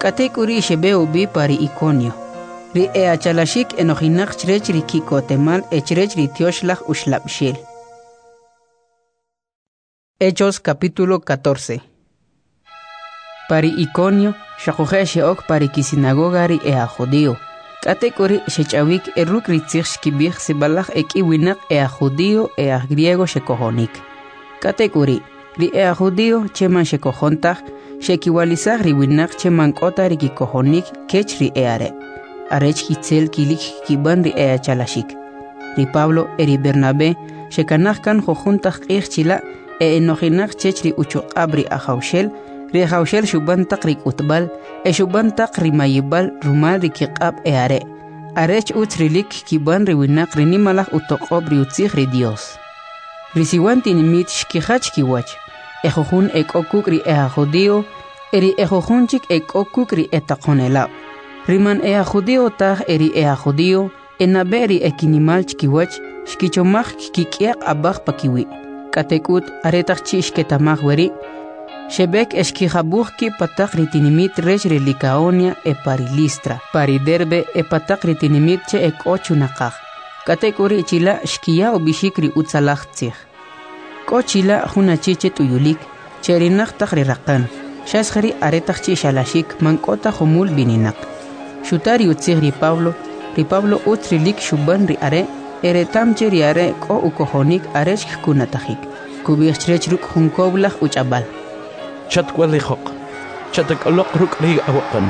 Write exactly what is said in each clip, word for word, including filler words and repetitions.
Katekuri shebeu bi pari Iconio. Ri e achalashik enojinak chrech ri kikotemal echrech ri tioshlach ushlapshil. Hechos capítulo catorce. Pari Iconio, shakuhe sheok pari kisinagoga ri e a judío. Katekuri shechawik e ruk ritzich shkibich sibalach ek iwinak e a judío e a griego shekohonik. Katekuri ri e a judío cheman shekohontach shekiwalizach ri winak cheman kota ri kikohonik kech ri e are. Arech kitzel kilik kiban ri e a chalashik. Ri Pablo e ri Bernabé shekanach kan jojuntach ich chila e enojinak chech ri uchuq abri a jaushel ri jaushel shuban tak ri utbal e shuban tak ri mayibal rumal ri kiqab e are. Arech utrilik kiban ri winak ri nimalach utoqob ri utzich ri Dios. Ri siwanti nimit shkihach kiwach. E jojun ek okuk ri e a judío eri e jojunchik ek okuk ri e taqonelab. Riman e a judío taj eri e a judío enaberi e kinimal chkiwach shkichomach kikiaq abach pakiwi. Katekut aretach chishketamach weri Shebek eshkijabuhki patak ritinimit rech ri Licaonia e pari Listra, pari Derbe e patak ritinimit che ek ochu nakaj. Katekuri chila shkia obishik ri utzalach tzich. Ko chila juna chiche tuyulik, cherinach tak ri rakan. Shashri aretach chishalashik mankota humul bininak. Shutari utzich ri Pablo, ri Pablo utrilik shuban ri are, eretam che ri are ko ukohonik arech kunatajik. Kubich rech ruk junkoblach uchabal. Chatkwalihok, chatakalok ruk ri awakan.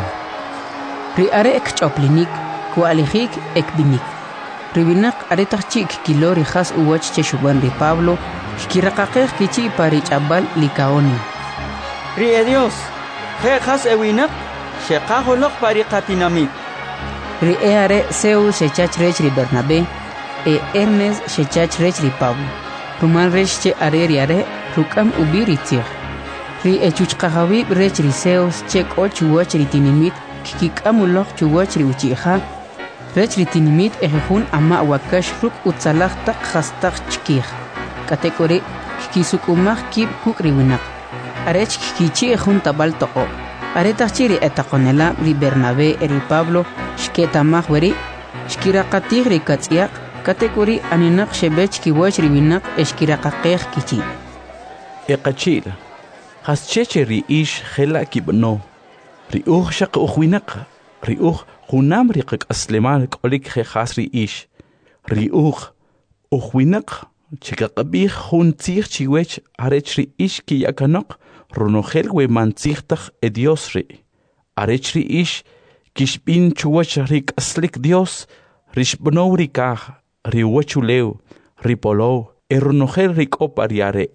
Ri are ek choplinik, kualihik ek binik. Ribinak aretach chik kilo ri khas uwach che shuban ri Pablo, shkirakakeh kichi pari chabal Licaonia. Ri e Dios, je khas ewinak, shekaholok pari katinamit. Ri e are Zeus shechach rech ri Bernabé, e Hermes shechach rech ri Pablo. Rumal rech che are ri are, rukam ubi ri tzich. Ri e chuchkahawi rech ri Zeus chek o chuwach ri tinimit, kikikamulok chuwach ri uchiha. Rech ri tinimit e jejun ama wakash ruk utzalach tak khastak chkih. Katekuri kikisukumach kib kuk ri winak. Arech kikichi e jun tabal toko. Aretach chiri etakonela ri Bernabé e ri Pablo shketamach weri. Shkirakatih ri katziak. Katekuri aninak shebech kiwach ri winak eshkirakakeh kichi. Eqachil. Hascheche ri ish khela kibno. Ri uch shaq ukhwinak. Ri uch khunam ri qak asleman kolik khas ri ish. Ri uch ukhwinak chikaqabih khun tzich chiwech arech ri ish ki yakanok runogel we mantzich e Dios ri. Arech ri ish kishbin chuwach ri aslik Dios rishbno ri kaj ri wachuleu ri polo e runogel ri kopariare.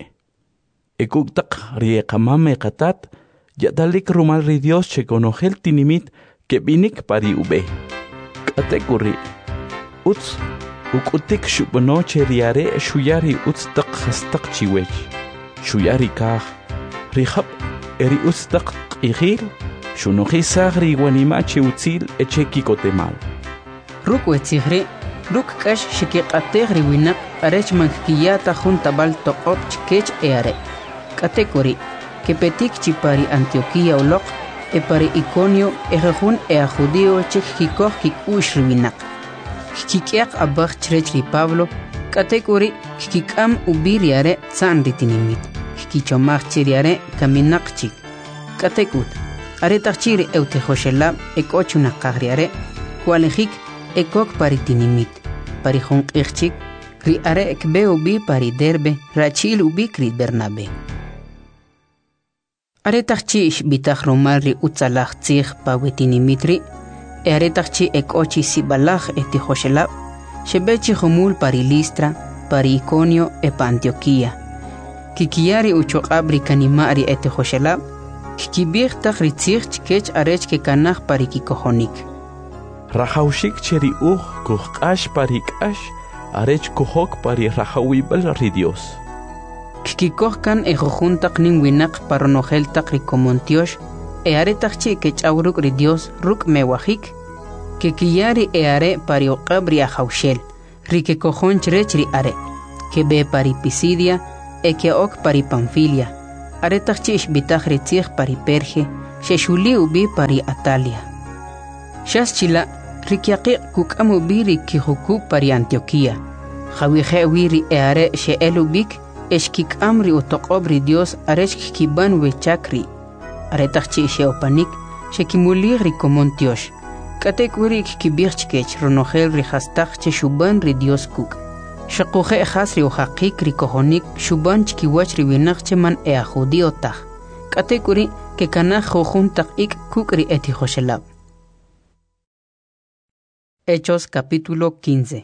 Ekuktak ri kamame katat yadalik rumal ri Dios che conogel tinimit que binik pari ube. Katekuri uts ukutik shubno che riare shuyari uts tak khastak chiwech. Shuyari kaj rihab eri uts tak qihil shunohi sagri wanima che utzil echeki kotemal. Ruk wetzihri ruk kash shikiqategri winak arech mankiyata juntabal toqop chkech eare. Katekuri, que petik chipari Antioquía olok, e pari Iconio e jejun e a judío chek kikoh kik ush ribinak. Kikiak abach chrech ri Pablo, katekuri kikam ubiriare tsan ritinimit. Kikichomach chiriare kaminak chik. Katekut, aretach chiri eutejoshelab e kochunakagriare, kualejik e kok paritinimit. Pari junk ichchik, ri are ekbe ubi pari Derbe, rachil ubi kri Bernabé. Aretach chi ish bitach romal ri utzalach tzich pa wetinimitri, e aretach chi ek ochi sibalach e tijoshelab, shebechi jomul pari Listra, pari Iconio e pa Antioquía. Kikiyari uchoqabri kanimari e tijoshelab, kikibich tach ri tzich chkech arech ke kanach pari kikohonik. Rajaushik cheri uj kuhkash pari kash, arech kuhok pari rajawibal ri Dios. Kikikohkan e jojuntak nin winak paronojeltak ri komontiosh, e aretach chi ke chauruk ri Dios ruk mewajik, que kiyari e are pari oqabri a jaushel, ri ke kojon chrech ri are, que be pari Pisidia, e que ok pari Panfilia, aretach chi ishbitaj ri tzich pari Perge, sheshuli ubi pari Atalia. Shas chila rikiaqi kukamu biri kihuku pari Antioquia. Jawihe wiri eare she elubik eshkik amri utoqobri Dios arech kiban wechakri. Aretachchi sheopanik shekimuligri komontiosh. Katek wiri kibirchkech ronogel ri hastach che shuban ri Dios kuk. Shakuhe hasri uhaqik ri kohonik shuban chkiwach ri winach man ea judiotach. Katek wiri ke kanach jojuntak ik kuk ri eti joshelab. Hechos capítulo quince.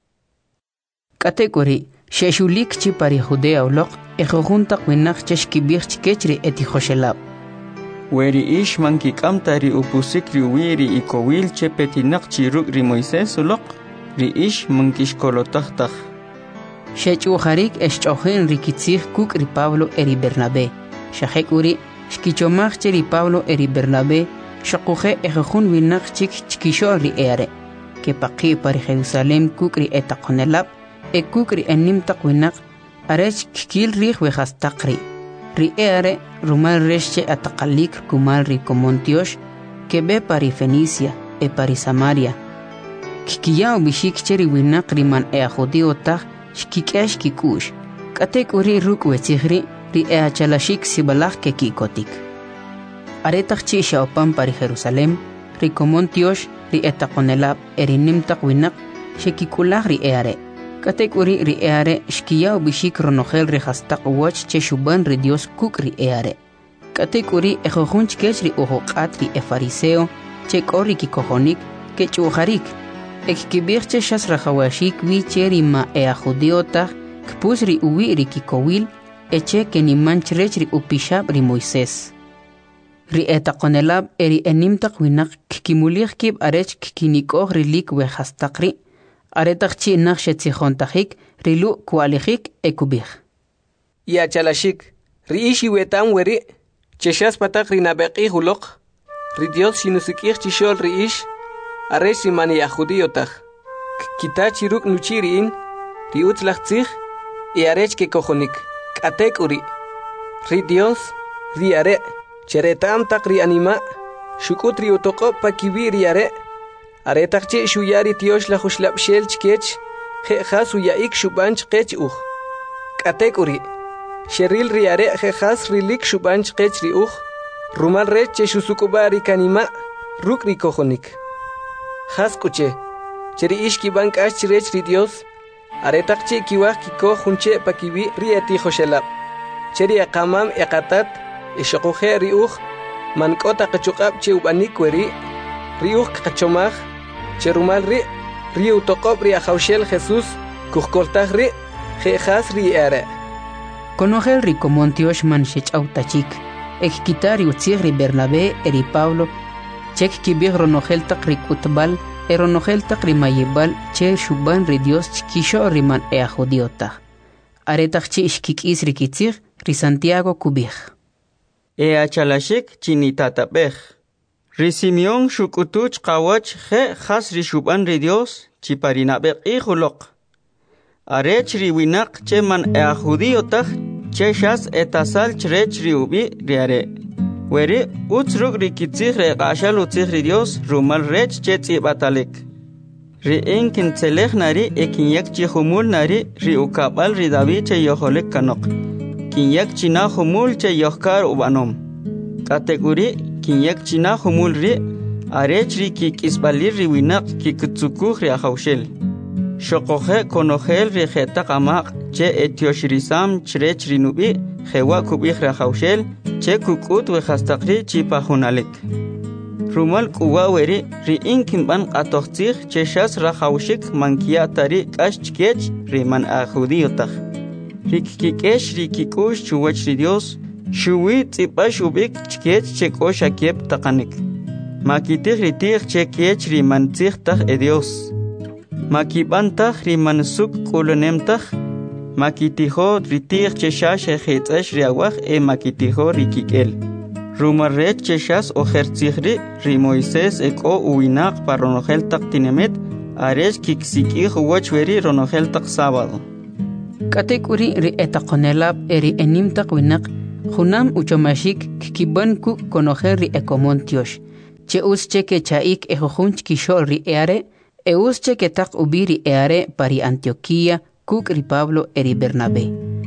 Katek wiri sheshulik chi pari Judea uloq e jojuntak winach cheshkibirchkech ri eti joshelab. Weri ish manki kamtari upusik ri wiri ikowil chepetinak chiruk ri Moisés ulok ri ish mankish kolotachtach. Shechu harik eschohin rikitzich kuk ri Pablo eri Bernabé. Shahek uri shkichomach ri Pablo eri Bernabé shakuje ejojun winak chik chkisho ri ere. Que paqi pari Jerusalem kuk ri etaqonelab e kuk ri enim taqwinak arech kikil ri wehastakri. Ri ere rumal resche ataqalik kumal ri komontiosh que be pari Fenicia e pari Samaria. Kikiya bishik cheri winak riman e judiotach shkikesh kikush. Katek uri ruk wetzihri ri e achalashik sibalach ke kikotik. Aretach chi shaopan pari Jerusalem ri komontiosh ri etaqonelab erinim taqwinak shekikulach ri ere. Katek uri ri eare shkiya bishik ronogel ri hastaq wach che shuban ri Dios kuk ri eare. Katek uri ejojun chkech ri ujoqat ri e fariseo che kori ki kojonik ke chuharik. Ek kibir che shas rajawashik wi che ri ma ea judiotach kpus ri uwi ri ki kowil e che ke ni manchrech ri upishab ri Moisés. Ri etaqonelab eri enim taqwinak kimulich kib arech kinikoj ri lik we hastaqri. Aretachchi nakshe tzijontachik rilu kualijik ekubich. Ya chalashik riishi wetam weri cheshas patak rinabeqi hulok ri Dios shinusikich chishol riish areshi mani ya judiotaj kita chiruk nuchirin ri utzlachtzich y arech ke kojonik katek uri ri Dios ri are cheretam tak ri anima shukut ri utoko pakibi ri are Aretachchi shuyari tiosh la hushlab shel chkech je khas uyaik shubanch qech uj katek uri sheril riare je khas rilik shubanch qech ri uj rumal rech che shusukubari kanima ruk ri kojonik khas kuche cheri ishki bank ash rech ri Dios aretachchi kiwaj kiko junche pakibi ri eti joshelab cheri aqamam eqatat ishquje ri uj mankota qachuqab che ubanik weri ri uj qachomaj Cherumal ri, ri utoqob ri ajaushel Jesús, kujkoltaj ri, jejas ri ere. Conogel ri komontiosh man shechautachik, ek kitari utzig ri Bernabé eri Pablo, chek kibig ronogel tak ri kutbal, e ronogel tak ri mayebal, che shuban ri Dios chkisho ri man e ajodiota. Aretach chi ishkikis ri kitzig ri Santiago kubig. E achalashik chinitatapej. Ri Simeon shukutuch qawach je khas ri shuban ri Dios chiparinabeq ihulok. Arech ri winak che man e judiotach che shas etasal chrech ri ubi ri are. Weri utzruk ri kitzig re qashal utzig ri Dios rumal rech che tsibatalik. Ri enkin tselech nari e kinyak chi humul nari ri ukabal ri David che yoholik kanok. Kinyak china humul che yohkar ubanom. Kategori kinyak china humul ri arech ri kik isbalir ri winak kikutsukuj ri ajaushel. Shokoje konogel ri jeta qamaq che etioshirisam chrech ri nubi jewa kubij ri ajaushel che kukut we hastaqri chipajunalik. Rumal kuwa weri ri inkin ban qatoqtzig che shas rajaushik mankia tari kashchkech ri man ajudiotaj. Ri kikesh ri kikush chuwach ri Dios Shuwi tsipash ubik chkech cheko shakep taqanik. Makitih ritih chekech rimantzih tah e Dios. Makibantah rimansuk kulunemtah. Makitiho ritih cheshash ejitzash riawaj e makitiho rikikel. Rumarret cheshas ojertzihri ri Moisés eko uwinak paronogel tak tinemet ares kiksikih wachweri ronogel tak sábado. Katek uri ri etaqonelab eri enim tak winak Junam uchomashik kiban ku conocer ri ecomontiosh. Che usche que chaik ejojunch kishol ri eare, e usche que tak ubiri eare pari Antioquía, kuk ri Pablo eri Bernabé.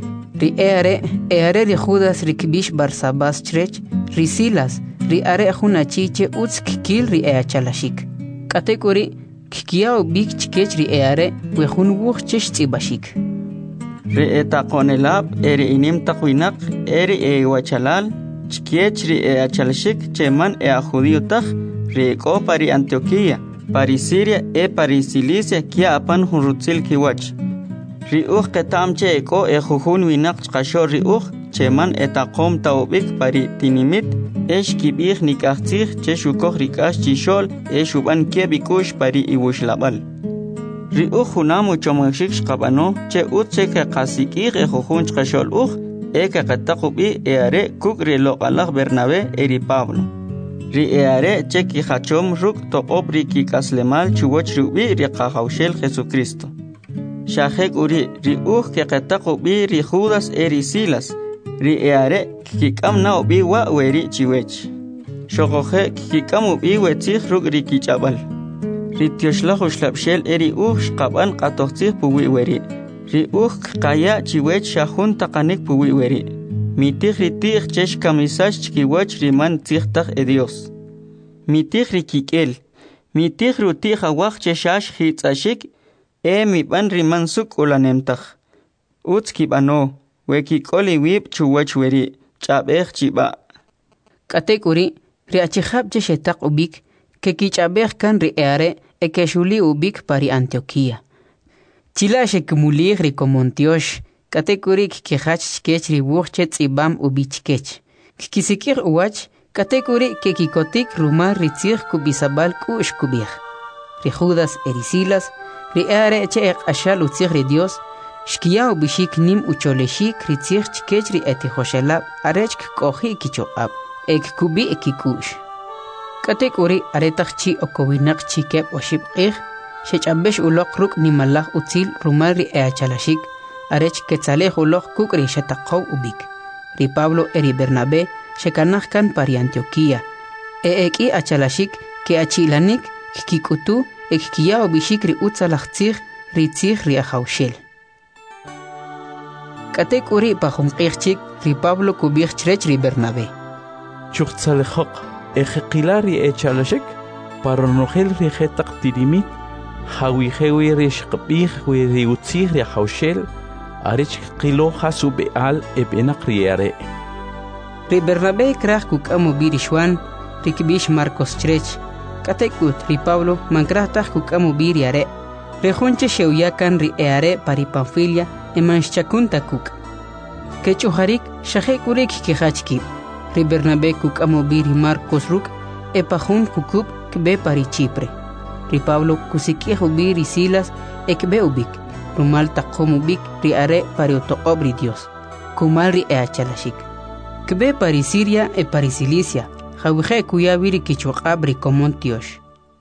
Ri eare, eare ri Judas ri kibish Barsabas chrech, ri Silas, ri are junachiche uts kikil ri eachalashik. Katekuri, kikiao bik chikech ri eare, wejun wuch chesh tzibashik. Ri etaqonelab eri inim taqwinak eri e wachalal chkiech ri e achalshik cheman e a judío taj ri eko pari Antioquía pari Siria e pari Cilicia kia apan hunrutzil kiwach ri uj ketam che eko e jujun winak chqasho ri uj cheman etaqom taubik pari tinimit esh kibih nikachtzig che shukoj rikash chishol e shuban kiebikush pari iwushlabal ri uj hunamu chomashik shqabano che utche ke qasikig e jujun chqashol uj e ke qataqubi e are kuk ri loqalag Bernabé eri Pablo ri e are che ki khachom ruk toqob ri ki kaslemal chuwoch rubi ri qahawshel Jesucristo shajek uri ri uj ke qataqubi ri Judas eri Silas ri e are ki kamna ubi wa weri chiwech shogoje ki kamu bi wetzig ruk ri ki chabal ri tioshla khoshlabshel eri uj shqaban qatoqtzig puwi weri ri uj qaya chiwech shahun taqanik puwi weri mitij ri tij chesh kamisash chkiwach ri man tzigtaj e Dios mitij ri kikel mitij ru tij awaj cheshash hitzashik e mi ban ri man suk ulanemtaj utz kibano we kikoli wib chuwach weri chabej chiba katekuri ri achihab cheshetaq ubik que kichabej kan ri eare e que shuli ubik pari Antioquía. Chila shekumulig ri komontiosh, katekurik kihach chkech ri wuchche tzibam ubichkech. Kikisikir uwach, katekuri ke kikotik rumar ri tzig kubisabal kush kubig. Ri Judas eri Silas, ri eare che ek ashal utzig ri Dios, shkia ubishik nim ucholeshik ri tzig chkech ri etihoshelab, arech kohi kichoab, ek kubi ekikush. Katekuri aretachchi okowinak chikep oshibqih, shechambesh ulok ruk ni malah utzil rumar ri eachalashik, arech ketzaleh ulok kukri shetaqaw ubik. Ri Pablo eri Bernabé shekanach kan pari Antioquía. E eki achalashik ke achilanik kikutu ekkiya obishik ri utzalachtzig ri tzig ri ahawshel. Katekuri pajumqihchik ri Pablo kubich chrech ri Bernabé. Chuchtzalejok. Ejekilari echalashek para nojel rijetak tirimit hawijewi rishqbih wi riutzih ri hawshel arich qilo hasu beal ebenak riare ri Bernabé krach kuk amu birishwan rikbish Marcos chrech katekut ri Pablo mankrah tak kuk amu biriare rejunche sheuyakan ri eare pari Panfilia e manchakun takuk kechuharik shahekurik kihachki ri Bernabé kuk amobiri Marcos ruk e pajun kukub kbe pari Chipre. Ri Pablo kusiki ubiri Silas e kbe ubik. Rumal taqom ubik ri are pari otoqobri Dios. Kumal ri e achalashik. Kbe pari Siria e pari Cilicia. Jawije kuya viri kichuqabri komontiosh.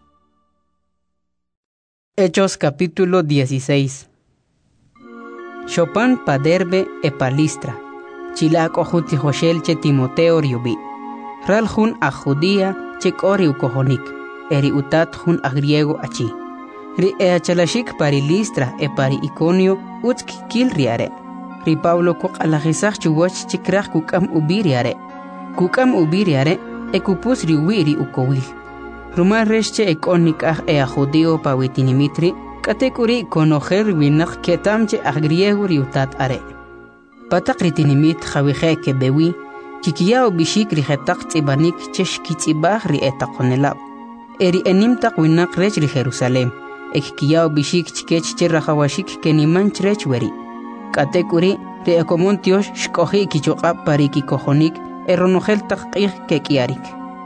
Hechos capítulo dieciséis. Chopin pa Derbe e pa Listra. Chilak ojuti Joshel che Timoteo riubi. Ral jun a judía che kori ukohonik. Eri utat jun a griego achi. Ri e achalashik pari Listra e pari Iconio utsk kil riare. Ri Pablo kok alajisach chuwach chikrach kukam ubiriare. Kukam ubiriare e kupus riubi ukowil. Rumar resche e konik ah e a judío pa witinimitri. Katekuri konojer winak ketamche a griego riutat are. Patak ritinimit xawije ke bewi, kikiya bishik rijetak tzibanik chesh kitzibah ri etaqonelab. Eri enimtak winak rech ri Jerusalem, ekkiya bishik chikech cherrahawashik ke niman chrech weri. Katekuri ri ekomontiosh shkohi kichoqab pari kikohonik eronojel taqqih ke kiarik.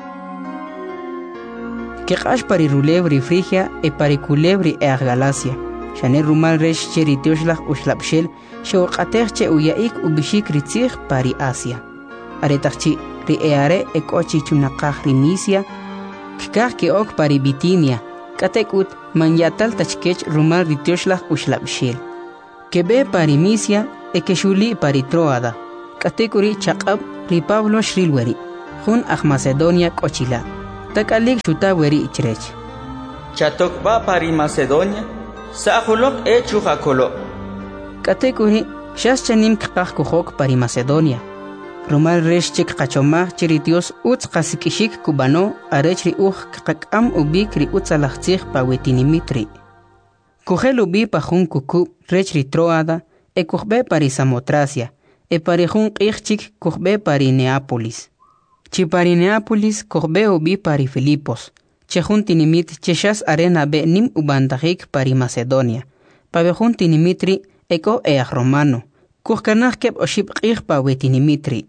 Kekash pari rulev ri Frigia e pari kulev ri e Galacia. Shane rumal resh cheritioshlah ushlabshel shawqatech uyaik ubishik ritzig pari Asia. Aretachchi ri eare ekochi chunaqah ri Misia, kikah ke ok pari Bitinia, katekut manyatal tachkech rumal ritioshlah ushlabshel. Kebe pari Misia e keshuli pari Troada, Katekuri chaqab ri Pablo shrilweri. Jun aj Macedonia kochila. Takalik shuta weri ichrech. Chatok ba pari Macedonia. Saahulok e chujakolo. Katekuri shas chanim kqaq kuhok pari Macedonia. Rumal resh chik qachomah chiri Dios utz qasikishik kubano arechri uj kqakam ubik ri utzalajtzij pa wetinimitri. Kuhel ubi pa jun kuku rechri Troada e kuhbe pari Samotracia e pari jun qijchik kuhbe pari Neápolis. Chi pari Neápolis kuhbe ubi pari Filipos. Che jun tinimit che shas arena be nim ubandajik pari Macedonia. Pa be jun tinimitri eko e aj romano. Kuhkanaj keb oshib qij pa wetinimitri.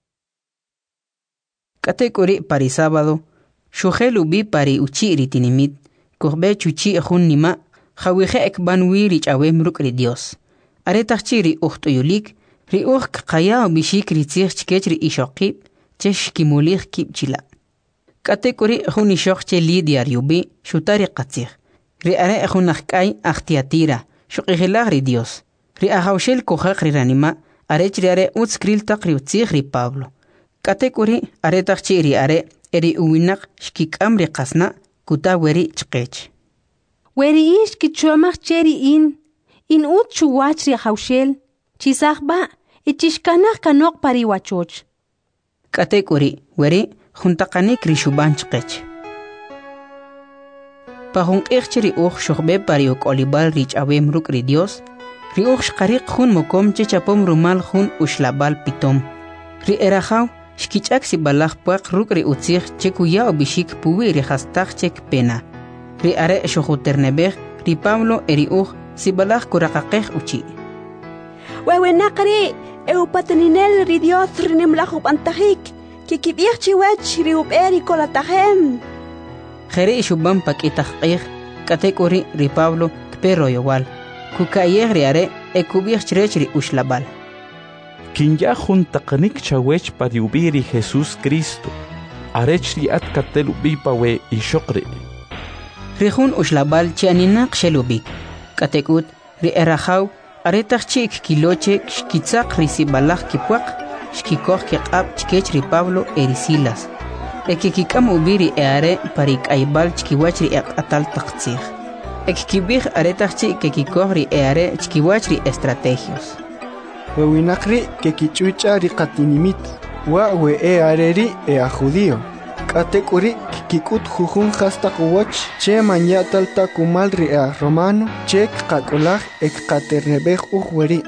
Katekuri pari sábado, shujel ubi pari uchi ritinimit, kuhbe chuchi ejun nima, jawije ekban wiri chawem rukri Dios. Aretachchi ri uhtuyulik, ri uj kqaya ubishik ritzich chkech ri ishokib, chesh kimulich kib chila. Katekuri ejun ishok che lidiar yubi, shutari qatzich. Ri are ejun ajkay ajtiatira, shuqijilag ri Dios. Ri ajawshel kuhaq ri ranima, arech ri are utskril taq ri utzich ri Pablo. Katekuri aretachchi ri are eri uwinak shkikam ri qasna kuta weri chqech. Weri ish kichomach cheri in, in ut chuwach ri hawshel, chisakba, ichishkanach kanok pari wachoch. Katekuri weri juntaqanik ri shuban chqech. Pahun qijchi ri uj shuqbe pari ukolibal ri chawem ruk ri Dios, ri uj shqariq jun mokom che chapom rumal jun ushlabal pitom. Ri erajaw shkichak si balaj puaq ruk ri utzij che kuya obishik puwi ri hastaq chek pena. Ri are shujuternebej ri Pablo eri uj si balaj kuraqaqej uchi. Wewenaqri, eupateninel ri Dios rinimlaju pantajik, kikibij chiwech ri uberi kolatajem. Jere ishuban pakitaj qej, katekuri ri Pablo kpero yowal. Kukayej ri are ekubij chrech ri ushlabal. Kinya juntaqanik chawech pari ubiri Jesús Cristo. Arech li at katel ubi pawe ishokri. Rijun ushlabal chianinak shelubik. Katekut ri erajaw aretach chik kiloche shkitzaq ri sibalaj kipuaq shkikoj kiqab chkech ri Pablo eri Silas. Ekikikam ubiri eare pari kaibal chkiwach ri aqatal taqtzij. Ekikibij aretach chik kikikoj ri eare chkiwach ri estrategios. Wewinakri que kichucha ri qatinimit wa we e areri e a judío katekuri kikut jujun hasta kuwach che mañatal ta kumal ri a romano che qakulaj ek qaternebej uweri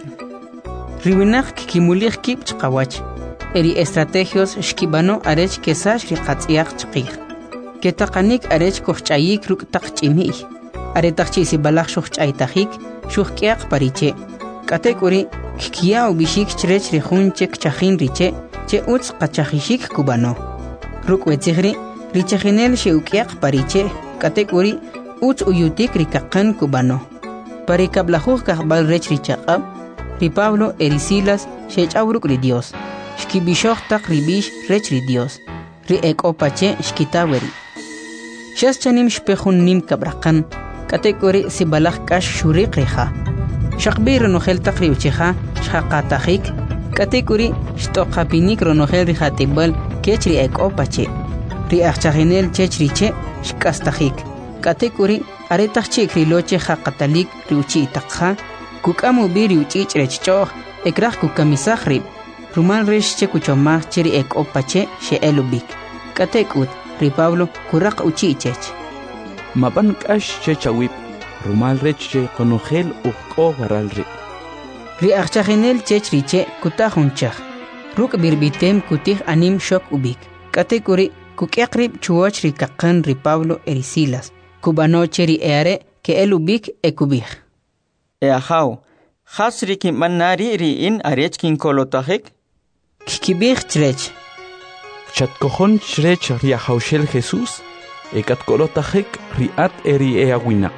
riwinak kikimulich kib chqawach eri estrategios shkibano arech kesash ri qatsiaq chqij ketaqanik arech kohchayik ruk taqchimi aretaqchi si balaj shuchaytajik shuqqiaq pariche katekuri Kikia ubishik chrech ri jun chek chajin riche, che utz qachajishik kubano. Ruk wetzigri, richajinel she ukiaq pariche, katekuri, utz uyutik ri kaqan kubano. Pari kablajuj kahbal rech richaqab, ri Pablo eri Silas she chawruk ri Dios. Shkibishoj tak ribish rech ri Dios. Ri ekopache shkitaweri. Shas chanim shpejun nim kabraqan, katekuri si balaj kash shuriq riha. Shaqbir ronohel taqri uchiha, shaqatajik, katekuri, shtoqapinik ronohel rihatibal, kechri ek opache. Ri achchaginel chechriche, shkastajik. Katekuri, aretachik riloche haqatalik riuchi takha, kukamu biri uchich rechchoh, ekraj kukamisajrib. Rumal resh chekuchomah cheri ek opache, she elubik. Katekut, ri Pablo, kuraq uchichech. Mapan kash chechawip. Rumal reche konogel uqo garalri. Ri achchaginel chechriche kutajunchaj. Ruk birbitem kutij anim shok ubik. Katekuri kukiakrib chuoch ri kaqan ri Pablo eri Silas. Kubanoche ri eare ke el ubik ekubij. Eajaw, hasri kimanari ri in arech kin kolotajik? Kikibij chrech. Chatkojon chrech ri ajawshel Jesús, ekat kolotajik ri at eri eawinak.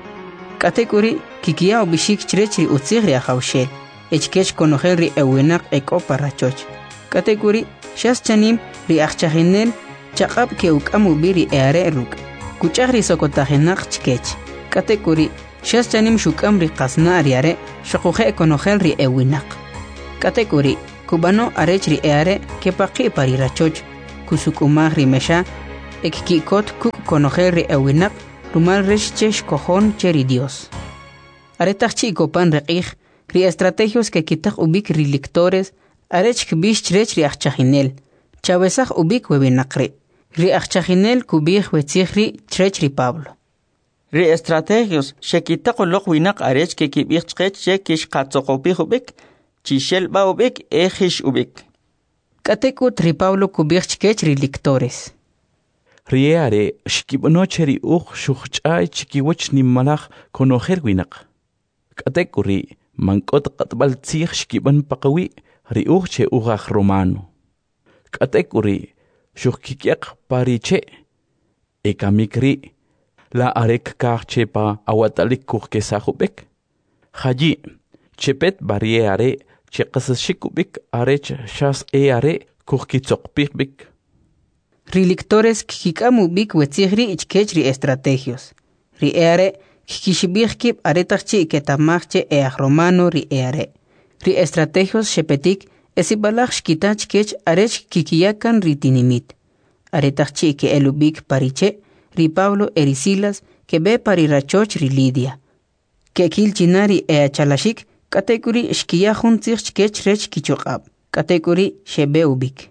Katekuri kikia ubishik chrech ri utzig ri ajawshel. Echkech konogel ri ewinak eko parachoch. Katekuri shas chanim ri achchaginel chaqab ke ukamu biri eare ruk. Kuchag ri sokotajenak chkech. Katekuri shas chanim shukam ri qasna riare shaquje konogel ri ewinak. Katekuri kubano arech ri eare que paqi pari rachoch kusuk umag ri mesha ek kikot kuk conocer ri awinak rumal resh chesh cojon cheri Dios. Aretach chi copan reqij ri estrategios que kitak ubik ri lectores arech kbish chrech ri achchinel chavesaj ubik webinakri ri achchinel kubij wetzihri chrech ri Pablo. Ri estrategios shekitak ulok winak arech que kibich chrech che kish qatzokopij ubik chishel ba ubik ejish ubik. Katekut ri Pablo kubij chkech ri lectores. Riare shkibno cheri uch shuchai chikiwach nimmalach conocer winak. Katekuri mankot qatbal tzich shkiban paqawi ri uch che ugach romano. Katekuri shukkikiak pariche ekamikri la arek karche pa awatalik kurke sahubek. Haji chepet bariare che qasashikubik arech shas e are kurkitzokpikbik. Ri lectores kikamu bik wetzihri ichkechri estrategios. Ri eare kikishibihkib aretachchi ketamachche each romano ri eare. Ri estrategios shepetik esibalach shkitach kech arech kikiyakan ri tinimit. Aretachchi ke elubik pariche ri Pablo erisilas que be pari rachoch ri Lidia. Ke kilchinari ea chalashik katekuri shkiyahun tzich kech rech kichokab. Katekuri shebe ubik.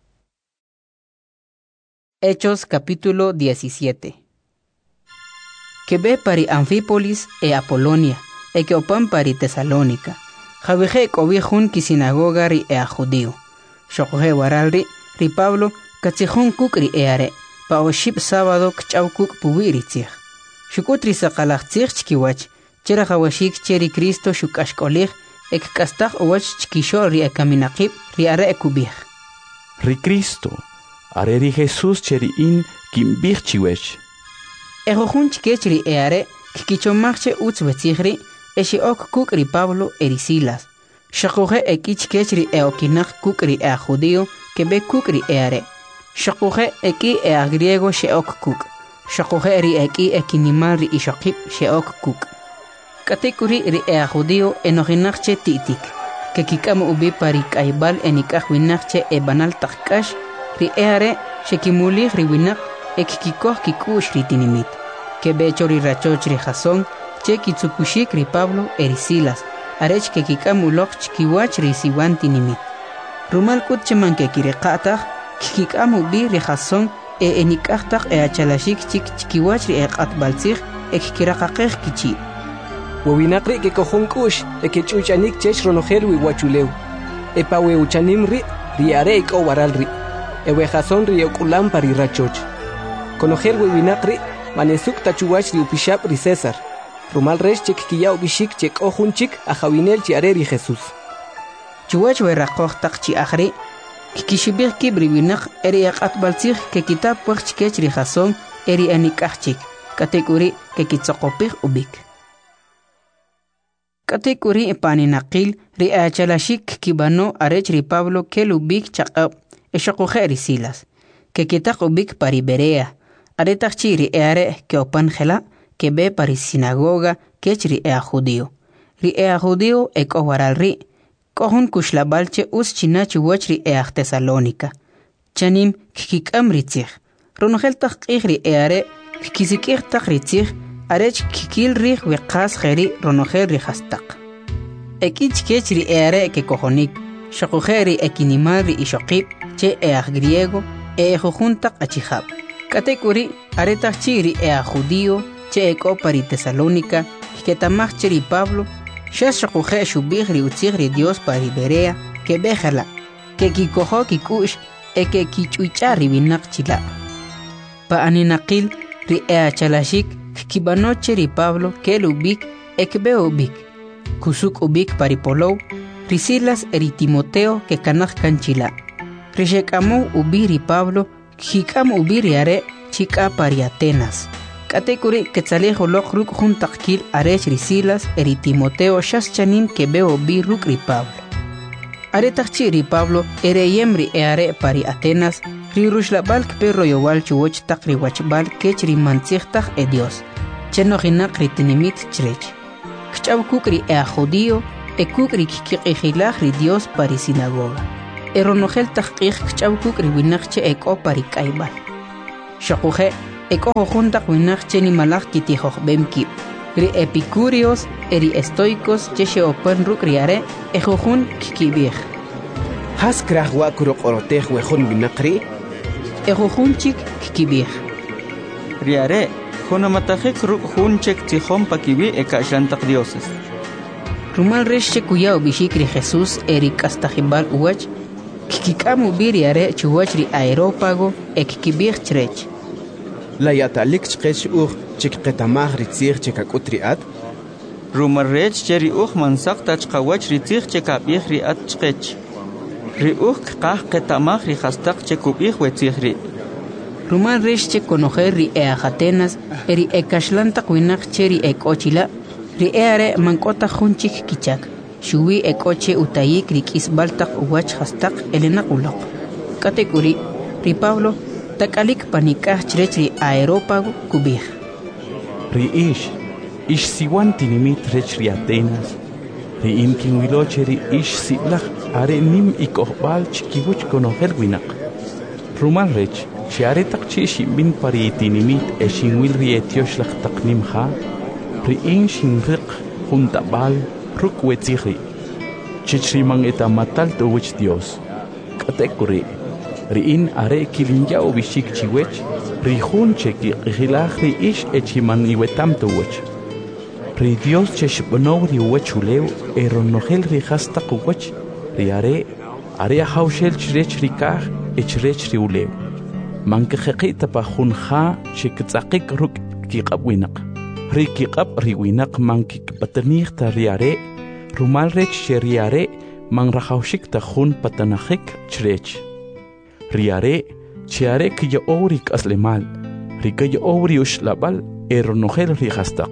Hechos capítulo diecisiete. Que ve pari Anfípolis e Apolonia, e que opan pari Tesalónica. Javije cobijun ki sinagoga ri e a judío. Shokoje waralri, ri Pablo, katzijun kuk ri eare, pa oship sábado kchaw kuk puwiri tzich. Shukutri sakalach tzich chkiwach, chera jawashik cheri Cristo shukashkolich, ek kastak owach chkishol ri e kaminakib ri are e kubij. Ri Cristo. Areri Jesús cheri in kimbich chiwech. Ejojun chikechri eare kikichomachche utz wetzihri eshi ok kukri Pablo erisilas. Shakoje eki chikechri eokinach kukri ea judío que be kukri eare. Shakoje eki ea griego she ok kuk. Shakoje ri eki ekinimal ri ishokip she ok kuk. Katekuri ri ea judío enoginachche titik. Que kikam ubi pari kaibal enikajwinachche e banal takkash ri eare shekimuli riwinak ekikikoh kikush ri tinimit. Que becho ri rachoch ri Jasón che kitsukushik ri Pablo erisilas. Arech que kikamulok chkiwach ri siwan tinimit. Rumal kut cheman que kirikatach kikikamu bi ri Jasón e enikachtak e achalashik chik chkiwach ri eqat balzich e kikirakakech kichi. Wawinakri que cojon kush e que chuchanik chech ronojer wi wachuleu. E pa we uchanim ri riare ik o waral ri. Ewe Jasón ri okulam pari rachoch. Conojer wewinakri manesuk tachuwach ri upishap ri César. Rumal resh chek kiya ubishik chek ojunchik a jawinel chi areri Jesús. Chuwach we rakoch tak chi akhri kikishibir kibri winak eri yaqat balzich ke kitab wach chikech ri Jasón eri anikachik kategori ke kitsokopich ubik. Kategori paninakil ri achalashik kibano arech ri Pablo kelubik chaqab Eshokoje erisilas, que kitak ubik pari Berea, aretach chiri eare que opan gela, que be pari sinagoga, que chiri ea judío. Ri ea judío ek owaral ri, kohun kushlabalche us chinachi wachri ea Tesalónica. Chanim kikikam ritzich, ronogel tak ri eare, kikizikir tak ritzich, arech kikil ri wekas geri ronogel ri hastak. Ekich kechri eare que kohonik, shokujeri ekinimari ishokip, che each griego e jojuntak achihab. Katekuri aretach chiri ea judío che eko pari Tesalónica que tamach chiri Pablo shas shakuje shubigri utzigri Dios pari Berea que bejala que kikojo kikush e que kichuichari binak chila. Pa aninakil ri ea chalashik kibano chiri Pablo que lubik ekbe ubik kusuk ubik pari Polou risilas eri Timoteo que kanach kanchila. Rishekamu ubiri Pablo, kikam ubiri are, chika pari Atenas. Katekuri quetzalejo lochruk juntakil arech risilas eri Timoteo shas chanim que veo bi ruk ri Pablo. Aretachchi ri Pablo ere yemri e are pari Atenas, ri rushlabal perro yowal chuoch tak ri wachbal kech ri mantzich e Dios. Cheno hinak ri tinimit chrech. Kchaw kuk ri e a judío, e kukri kikiqijilaj ri Dios pari sinagoga. E ronojel tajqij kchaw kukri winaqche e ko pari kaibal. Shakuje e ko junta winaqche ni malaj kitijoj bemki. Ri epicúreos e ri estoicos che opan rukriare e jojun kikibij. Has kraj wa kurok orotej wejun winaqri? E jojun chik kikibij. Riare, jonamatajek ruk junchek tijom pakibi e kashantak dioses. Rumal resche kuyao bishikri Jesús eri kastajibal uwach, kikikamu biriare chuwach ri aerópago e kikibij chrech. La yatalik chqech uj chikqetamaj ritzir chekak'utriat? Rumal rech cheri uj mansak tachqawach ritzir chekabij riat chqech. Ri uj kqaj qetamaj ri jastak chekubij wetzij ri. Rumal resche konojer ri eajatenas eri ekashlantak winak cheri ekochila, ri eare mankota junchik kichak. Shuwi ekoche utayik ri kisbaltak uwach hastak elena ulok. Katekuri, ri Pablo, takalik panikah chrech ri aerópago kubij. Ri ish, ish siwan tinimit rech ri Atenas. Ri inkin wiloche ri ish siblach are nim ikohbal chikibuch konohel winak. Rumal rech, chi are takchi shimbin pari tinimit e shinwil ri etiosh lach taknim ha. Ri in shinriq juntabal ruk wetziri. Chichrimang etamatal to wich Dios. Katekuri. Ri in are kilinja o bishik chiwech. Ri jun cheki qihilaj ri ish echiman iwetam to wich. Ri Dios cheshbno ri wechuleu eronogel ri hasta kuwech. Ri are are haushel chrech ri kah echrech ri uleu. Mankeqita pa junja chektzaqik ruk kiqabwinaq. Ri kiqab ri winak mankik patanij ta riare, rumal rech sheriare man rahaushik ta jun patanajik chrech. Riare, chiare kiyo ourik aslemal, ri kiyo ouri ushlabal eronogel ri hastak.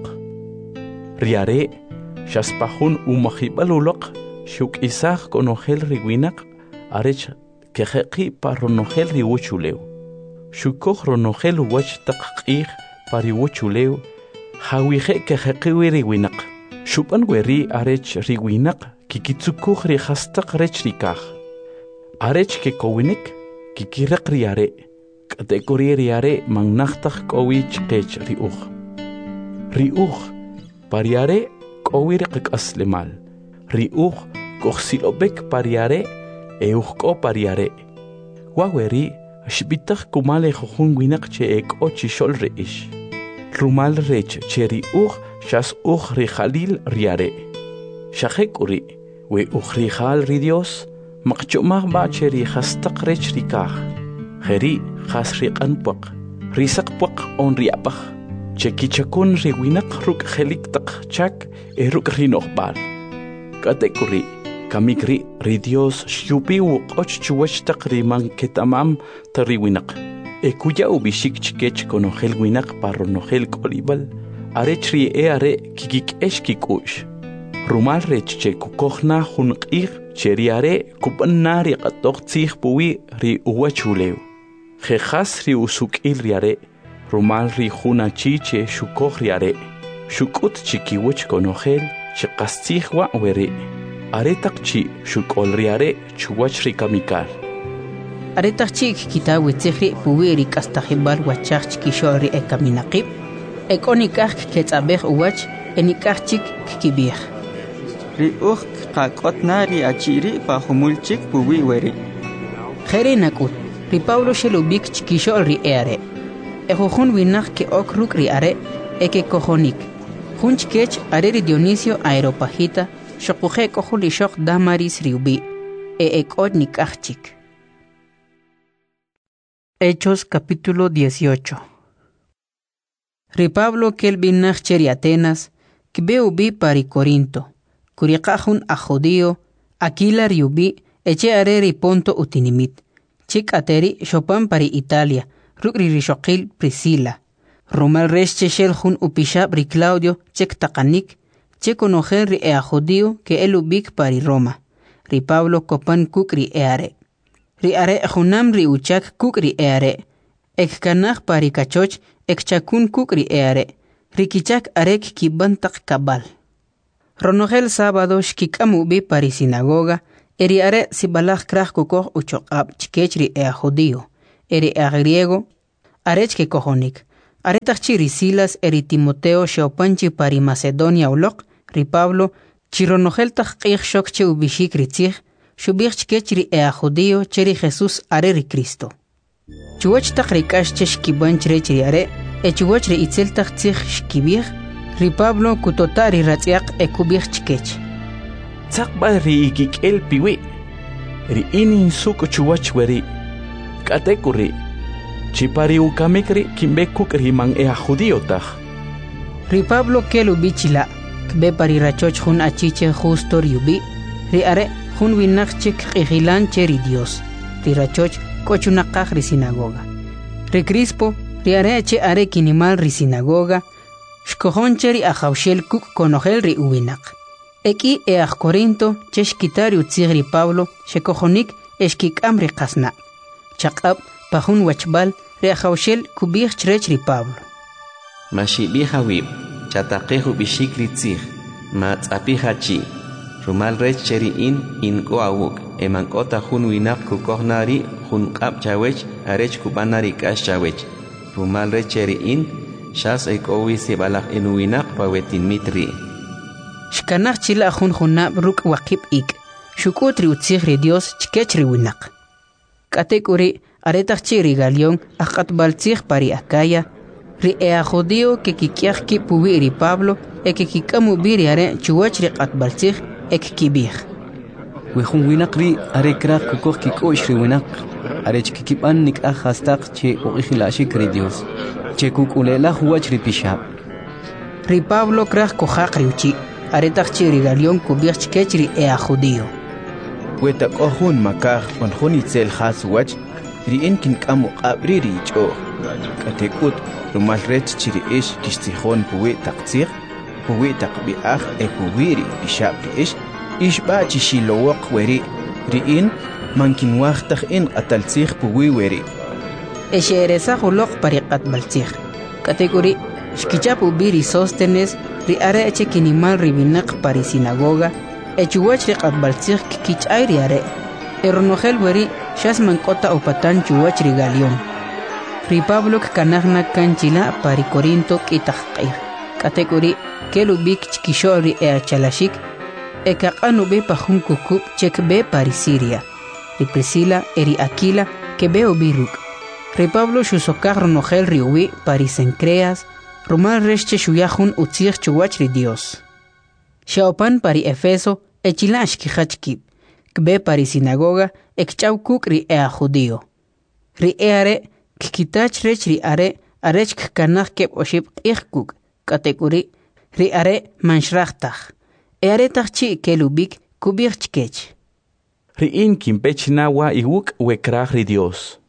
Riare, shaspahun umahibal ulok, shuk isach konogel ri winak, arech kejeki paronogel ri wuchuleu. Shukoj ronogel wach taqqih pari wuchuleu, Hawije que jeqiwi riwinak. Shupan weri arech riwinak kikitsukuj ri hastak rech rikaj. Arech ke kowinik kikiraq riare. Katekuri riare mangnachtak kowi chqech riuj. Riuj pariare kowi riqik aslemal. Riuj kohsilobek pariare euj ko pariare. Waweri shbitaj kumale jojun winak che ek ochi shol reish. Rumal rech cheri uj shas uj rijalil riare. Shajek uri, we uj rijal ri Dios, maqchumah ba cheri hastak rech rikaj. Jeri jas riqan puak, risak puak on riapaj. Chekichakun riwinak ruk jelik tak chak e ruk rinojbal. Katekuri, kamikri ri Dios shupi uq och chuwach tak riman ketamam tariwinak. E cuya ubishik chikech konogel winak parronogel kolibal, arech ri e are kikik esh kikush. Rumal rech che kukojna junqig cheri are kupanari qatok tzig puwi ri uwachuleu. Jejas ri usukil riare, rumal ri juna chiche shukoj riare. Shukut chikiwich konogel chikastzig wa weri. Are takchi shukol riare chuwach ri kamikal. Aretak chik kita witzihri puwiri kastajibal wachach kishori e kaminaqib, e konikaj ketzabej uwach e nikaj chik kikibij. Ri uj qaqotnari achiri pa humulchik puwi weri. Jeri nakut, ri Pablo shelubik chikishol ri eare. E jojun winak ke ok ruk ri are e ke kojonik. Junch kech are ri Dionisio aeropagita, shokuje kohun ri shok damaris riubi, e ekot nikaj chik. Hechos capítulo dieciocho. Ri Pablo kel binach cheri Atenas, kibeu bi pari Corinto, kuriqajun a judío, Aquila riubi, eche are ri Ponto utinimit, chik ateri shopan pari Italia, rukri rishokil Priscila, Romal resche shelhun upishab ri Claudio, chek takanik, che conojer ri ea judío que el ubik pari Roma, ri Pablo copan kuk ri eare. Ri are junam ri uchak kuk ri eare. Ek kanaj pari kachoch ek chakun kuk ri eare. Ri kichak arek kibantak kabal. Ronogel sábado shkikamu bi pari sinagoga, eri are sibalach krach kukoh uchoqab chikechri ea judío, eri ea griego, arech ke kohonik. Aretachchi ri Silas eri Timoteo sheopanchi pari Macedonia ulok, ri Pablo, chironogel tach qich shokche ubishik ri tzich, shubich chikechri ea judío cheri Jesús are ri Cristo. Chuwach tach rikash cheshkibanch rechri are, e chuwach ri itzel tach tzich shkibich, ri Pablo kutotari ratziak e kubich chikech. Tzakba ri ikik el piwi, ri ini suk chuwach weri, katekuri, chipari ukamikri kimbekuk ri man ea judío tach. Ri Pablo kelu bichila, kbe pari rachoch hun achiche justo riubi, ri are hun winach chik ihilan cheri Dios, ri rachoch kochunakach ri sinagoga. Ri Crispo, ri are che are kinimal ri sinagoga, shkohon cheri ajaushel kuk konogel ri uwinak. Eki each Corinto cheshkitari utzig ri Pablo shekohonik eshkik amri kasna. Chakab pahun wachbal ri ajaushel kubich chrech ri Pablo. Mashibiha wib, chatakehu bishik ri tzig, matzapiha chi. Rumal rech cheri in in ko awuk, eman kota hun winak kukohnari hun kap chawech arech kubanari kash chawech. Rumal rech cheri in shas ekowi se balak en winak pawetin mitri. Shkanach chila hun hunab ruk wakip ik, shukutri utzig ri Dios chkechri winak. Katekuri aretach chiri galion akat baltzig pari akaya, ri ea judío que kikiach ki puwi ri Pablo e que kikamu biri are chuwach ri kat baltzig ek kibich. Wihun winak ri are krak kukoh kikoish ri winak, are chkikipan nik ahastak che uikhilashik ri Dios, che kukulela huwach ri pishab. Ri Pablo krak kohak ri uchi, aretach chiri galion kubich chkech ri ea judío. Weta kohun makar on hun itzel has wach, ri inkin kamu qabri ri icho. Katekut rumal rech chiri ish kishtikhon puwi taktsir, puwi takbiach e puwi ri bishab ri ish, ish ba chishilowok weri, ri in mankin wachtach in ataltzir puwi weri. Eshe eresa hulok pariqat baltzir. Kategori shkichapu biri sostenes ri are eche kinimal ribinak pari sinagoga, echuwach ri qat baltzir kikich ay ri are, eronogel weri shas mankota upatan chuwach ri galion. Ri Pablo kanagna kanchila pari Corinto kitaqqir. Kategori kelubik chkisho ri ea chalashik, e kaqanu be pahun kukub chek be pari Siria. Ri Priscila eri Aquila que be obiruk. Ri Pablo shusokar ronogel ri uwi pari Sencreas, rumal resche shuyahun utzir chuwach ri Dios. Shaopan pari Efeso echila ashkihachkib, kbe pari sinagoga ekchau kuk ri ea judío. Ri eare kikitach rech ri are arech kanach kep oshib ikhkuk, kategori ri are manshrachtaj. Eare tachchi kelubik kubich chkech. Ri in kimpech nawa iwuk wekrach ri Dios.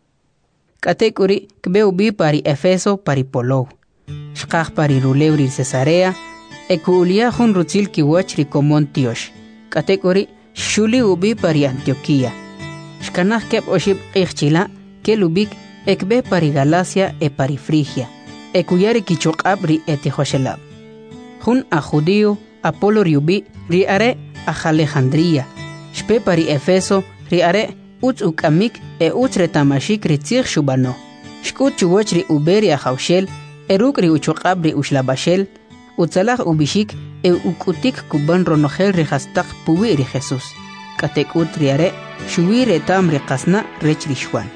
Kategori kbe ubi pari Efeso pari Polou. Shkach pari Rulew ri Cesarea, ekuulia hun rutzil kiwach ri komon tiosh. Kategori shuli ubi pari Antioquia. Shkanach kep oshib ikhchila kelubik ekbe pari Galacia e pari Frigia, ekuyari kichokab ri etihoshelab. Hun a judío Apolo riubi ri are a Alejandría, shpe pari Efeso ri are utz ukamik e utz retamashik ri tzir shubano. Shkut chuwach ri uberi a haushel, eruk ri uchokab ri ushlabashel, utzalach ubishik e ukutik kuban ronogel ri hastak puwi ri Jesús. Katekut ri are shuwi retam ri kasna rech ri shwan.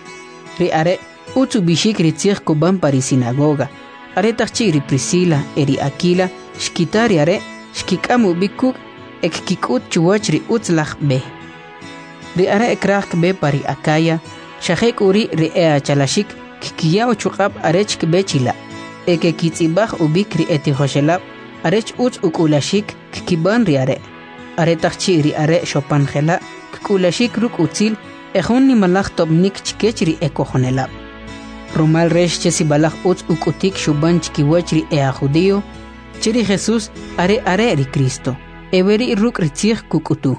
Ri are utzu bishik ri tzir kuban pari sinagoga. Are tachchi ri Priscila eri Aquila shkitari are shkikamu bikuk ek kikut chuwach ri utzlach be. Ri are ekrak be pari Akaya, shahek uri ri ea chalashik kikiyaw chukab arech kbe chila. Eke kitzibach ubik ri etihoshelab arech utz ukulashik kikiban ri are. Are tachchi ri are shopanjela kikulashik ruk utzil ejun ni malach tobnik chkech ri ekojonelab. Rumal resh chesi balach utz ukutik shuban chkiwach ri ea judío, chiri Jesús are are ri Cristo, everi ruk ritzig kukutu.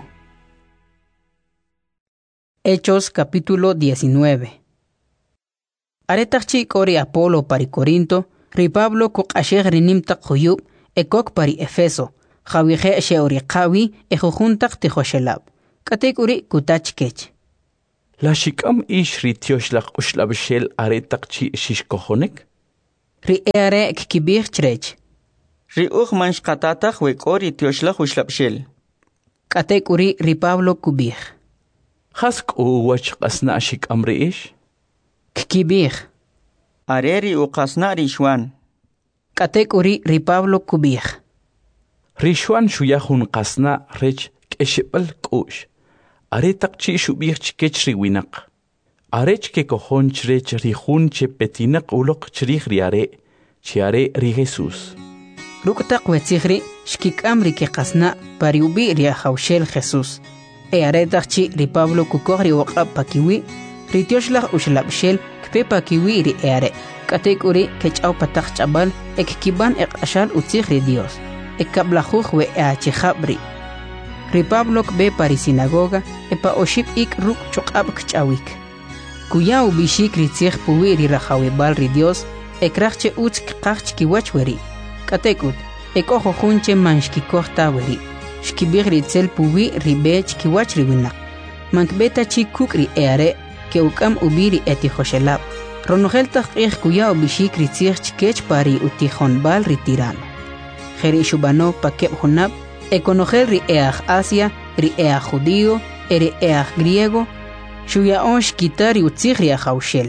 Hechos capítulo diecinueve. Are tachchi kori Apolo pari Corinto, ri Pablo kok asher rinim tak huyub, ekok pari Efeso, Jawihe sheori qawi ejujuntaq tijoshelab. Katekuri kutach kech. La shikam ish ri tioslaq ushlabshel aretaq chi shishkohonek? Ri eare kibir chrech. Ri uj manshqatataq wek'ori tioslaq ushlabshel. Katekuri ri Pablo kubir. Hask u wach qasna shikam ri ish? Kibir. Areri u qasna ri shwan. Katekuri ri Pablo kubir. Ri shwan shuyahun qasna rech keshibal kush. Aretaq chi shubir chkech ri winaq. Arech ke kohon chrech ri hun che petinaq uloq chrich ri are. Chi are ri Jesus. Ruktaq wetzigri shkikam ri ke qasna pariubi ri ajawshel Jesus. E aretaq chi ri Pablo kukogri waqab pakiwi. Ri tioslaq ushlabshel kpe pakiwi ri eare. Katekuri kech'aw pataq ch'abal ek kiban ek ashal utzig ri Dios. Ek kablajuj we eachijabri. Ri Pablo kbe pari sinagoga epa oship ik ruk chok'ab kch'awik. Kuya ubishik ri tzig puwi ri rajawibal ri Dios ek rajche utz kqaj kiwach weri. Katekut ek ojo junche manshkikoj taweri. Shkibig ri tzel puwi ri bech kiwach ri winak. Mankbeta chi kuk ri eare ke ukam ubiri etijoshelab. Ronogel taq'ij kuya ubishik ri tzig chkech pari utijonbal ri tirano. Jeri shubano pakeb hunab ekonogel ri eaj Asia, ri eaj judío, eri eaj griego, shuyaon shkitari utzig ri ajawshel.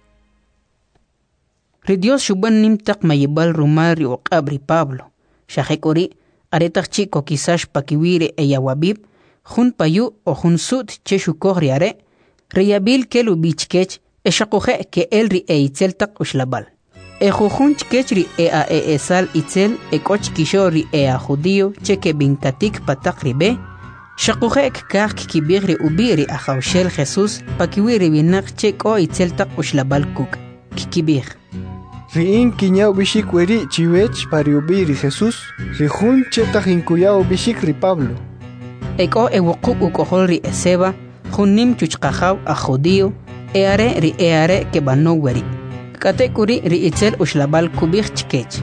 Ri Dios shuban nimtaq mayibal rumal ri uqab ri Pablo. Shajekori aretaq chiko kisash pakiwiri eyawabib, jun payu o jun sut che shukoj ri are, ri yabil kelu bichkech eshakoje ke el ri eitzel taq ushlabal. Ejujun chkech ri ea e esal itzel ekoch kisho ri ea judío cheke binkatik patak ribe. Shakoje kak kibir ri ubi ri ajawshel Jesus pakiwi ri binak cheko itzel tak ushlabal kuk. Kikibir. Ri in kinyao bishik weri chiwech pari ubi ri Jesus. Ri jun chetaq inkuyao bishik ri Pablo. Eko ewokuk ukohol ri eseba junim chuchqajaw a judío eare ri eare ke bano weri. Katekuri ri itzel ushlabal kubir chkech.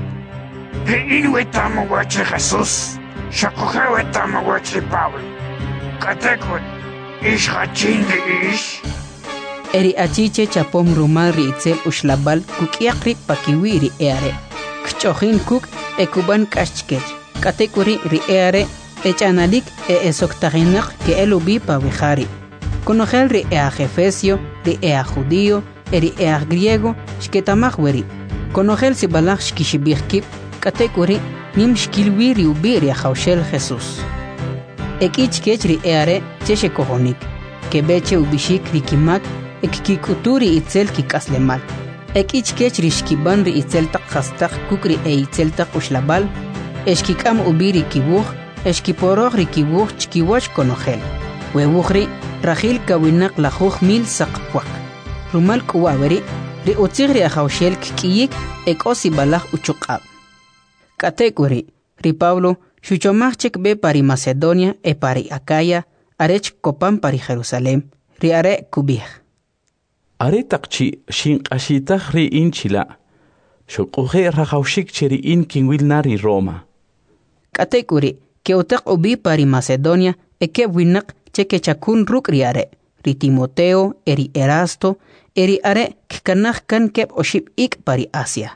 Ri in wetamo wachi Jesus. Shakoje wetamo wachi Pablo. Katekuri ish hachin ri ish. Eri achiche chapom rumal ri itzel ushlabal kukiakri pakiwi ri eare. Kchojin kuk ekuban kashchkech. Katekuri ri eare echanalik e esoktaginak ke elubi pawihari. Konogel ri ea Efesio, ri ea judío, eri ea griego, shketamaj weri. Konogel si balaj shkishibirkip, katekuri nim shkilwi ri ubi ri ajawshel Jesus. Ekich kech ri eare cheshe kohonik, kebeche ubishik ri kimak, ek kikuturi itzel kikaslemal. Ekich kech ri shkiban ri itzel tak hastak kukri e itzel tak ushlabal, eshkikam ubi ri kibuj, eshkiporoj ri kibuj chkiwach konogel. Webujri rajil kawinak lajuj mil saqpuak. Rumal kuwaweri ri utzig ri ajawshel kikiyik ek osi balaj uchuqab. Katekuri ri Pablo shuchomaj chek be pari Macedonia e pari Acaya arech kopan pari Jerusalem ri are kubij. Are taqchi shinqashitaj ri inchila. Shukuje rajawshik cheri in kinwil nari Roma. Katekuri ke utaq ubi pari Macedonia e ke winak cheke chakun ruk ri are. Ri Timoteo, eri Erasto, eri are kkanaj kan kep oship ik pari Asia.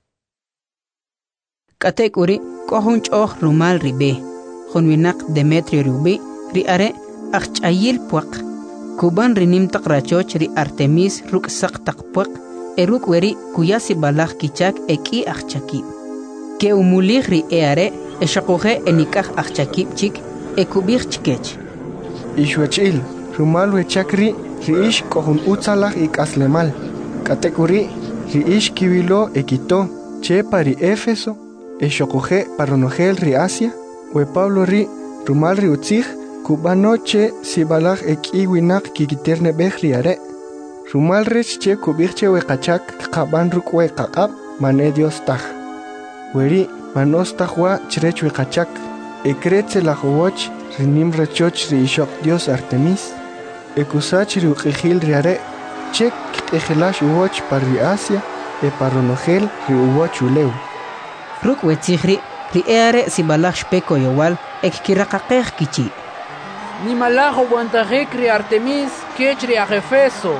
Katekuri kohun ch'oj rumal ribe. Junwinak Demetrio rubi ri are achchayil puak. Kuban rinim tak rachoch ri Artemis ruk sak tak puak. Eruk weri kuyasi balaj kichak eki achchakib. Ke umulij ri eare eshakoje enikaj achchakib chik ekubij chkech. Ishwachil. Rumal wechakri ri ish kohun utzalaj ik aslemal. Katekuri ri ish kiwilo ekito che pari Éfeso e shokoje paronogel ri Asia we Pablo ri rumal ri utzig kubano che sibalaj eki winak kikiterne bej ri are. Rumal rech che kubirche we kachak kaban ruk we kakab mane Dios taj. Weri manos tajwa chrech we kachak ekretze la jowoch rinim rechoch ri ishok Dios Artemis. Ekusach ri uqijil ri are chek ejelash uwoch par ri Asia e paronogel ri uwoch uleu. Ruk wetzigri ri eare si balak shpeko yowal ek kirakaqeq kichi. Ni malajo buantajek ri Artemis kech ri Efeso.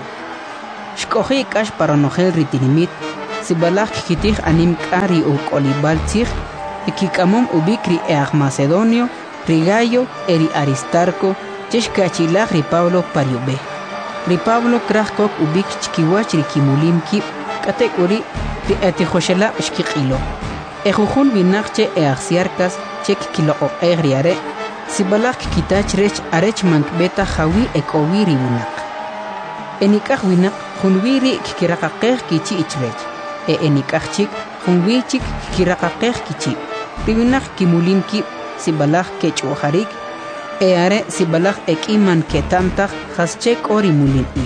Shkoji kash para nojel ri tinimit si balak kitij anim kari u kolibal tzig ekikamom ubik ri eag Macedonio ri Gayo eri Aristarco chesh kachilaj ri Pablo pariube. Ri Pablo krajkok ubik chkiwach ri kimulim kip katek uri ri etijoshela shkiqilo. Ejujun binakche eagsiarkas chek kilo o egriare si balak kitach rech arech mankbeta jawi ekowiri winak. Enikaj winak junwiri kikirakaqej kichi ichrech. E enikaj chik junwichik kikirakaqej kichi. Riwinak kimulim kip si balak kechuharik. E are si balak ekiman ketamtaj jaschek ori mulin i.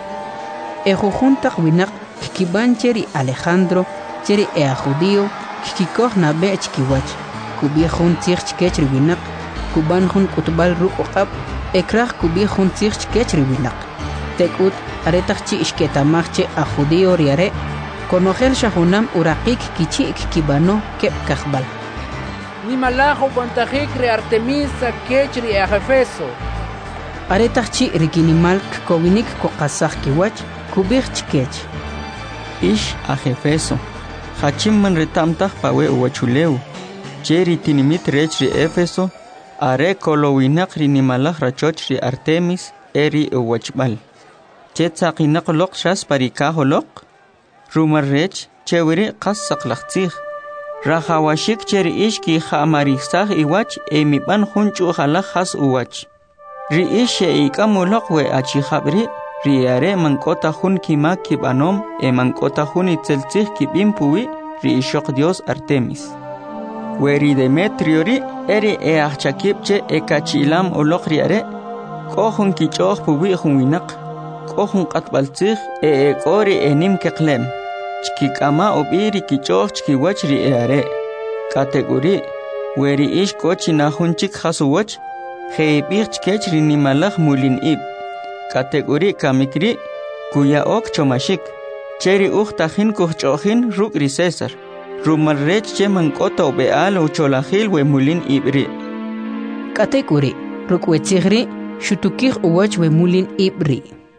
Ejujuntak winak kikibancheri Alejandro cheri ea judío kikikoh na bech kiwach kubiejun tzich kechri winak kuban jun kutbal ru oqab ekraj kubiejun tzich kechri winak tekut aretachchi ishketamachche a judío riare konojel shahunam uraqik kichi kibano kep kajbal ni malajo buantajek ri Artemis kechri Efeso aretachchi rikinimal kovinik koqasaj kiwach kubij chkech ish a Efeso Hachim man retamtaj pawe uwachuleu. Cheri tinimit rech ri Efeso. Are kolowinak ri nimalaj rachoch ri Artemis eri uwachbal. Che tsaqinak loq shas parikaho loq. Rumar rech chewiri qas saqlaqtzig. Rajawashik cheri ish ki jamarisaj iwach emiban junchu jalaj has uwach. Ri ish e ikamu loq we achijabri. Riare mankota jun kima kibanom e mankota jun itzeltzig kibim puwi ri ishok Dios Artemis. Weri Demetrio ri eri e achakipche e kachilam olok riare kohun kichog puwi jun winak kohun qatbaltzig e e kori enim keklem chkikama obiri kichog chkiwach ri eare kategori weri ish kochina junchik hasuwach heibich chkech ri nimalaj mulin ib kategori kamikri kuya ok chomashik cheri uktajin kuchojin rukri César rumarrech che mankota beal o cholajil we mulin ibri kategori rukwechigri shutukij uwach we mulin ibri.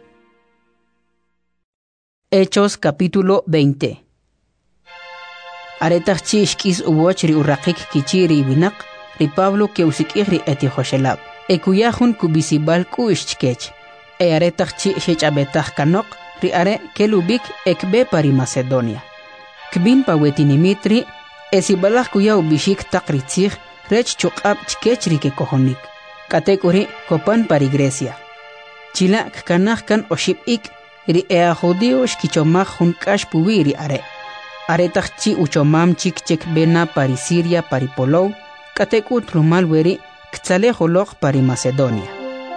Hechos capítulo veinte. Aretachchi ishkis uwach ri uraqik kichiri winak ri Pablo ke usikigri etijoshelab ekuyajun kubisibal kuishchkech e aretachchi shechabetaj kanok ri are kelubik ekbe pari Macedonia. Kbin pawetinimitri esibalaj kuya ubishik takritzig rech chuqab chkechri ke kohonik. Katekuri kopan pari Grecia. Chila kanaj kan oshibik ri ea judío shkichomaj jun kash puwi ri are. Aretachchi uchomam chik chek bena pari Siria pari Polou. Katekut rumal weri ktzale jolok pari Macedonia.